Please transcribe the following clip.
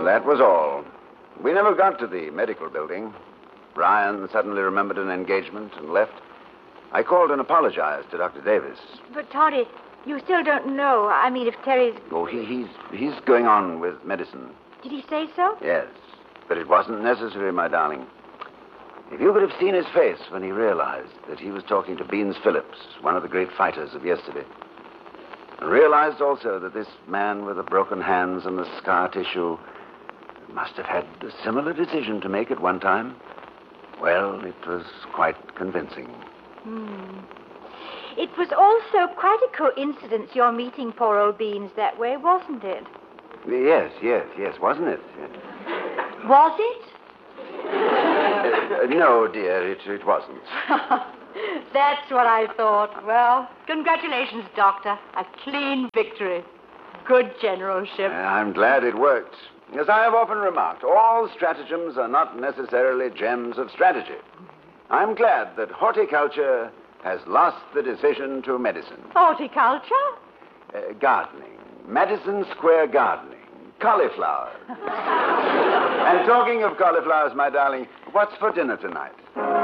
That was all. We never got to the medical building. Brian suddenly remembered an engagement and left. I called and apologized to Dr. Davis. But, Toddy, you still don't know. I mean, if Terry's... Oh, he's going on with medicine. Did he say so? Yes, but it wasn't necessary, my darling. If you could have seen his face when he realized that he was talking to Beans Phillips, one of the great fighters of yesterday, and realized also that this man with the broken hands and the scar tissue must have had a similar decision to make at one time, well, it was quite convincing. It was also quite a coincidence your meeting poor old Beans that way, wasn't it? Yes, wasn't it? Was it? No, dear, it wasn't. That's what I thought. Well, congratulations, Doctor. A clean victory. Good generalship. I'm glad it worked. As I have often remarked, all stratagems are not necessarily gems of strategy. I'm glad that horticulture has lost the decision to medicine. Horticulture? Gardening. Madison Square gardening. Cauliflower. And talking of cauliflowers, my darling, what's for dinner tonight?